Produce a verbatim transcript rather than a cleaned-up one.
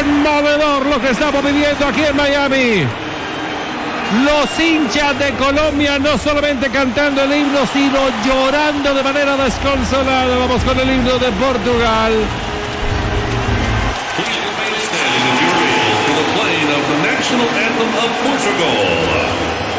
Demoledor lo que estamos viviendo aquí en Miami. Los hinchas de Colombia no solamente cantando el himno, sino llorando de manera desconsolada. Vamos con el himno de Portugal. Please remain standing in your field for the playing of the national anthem of Portugal.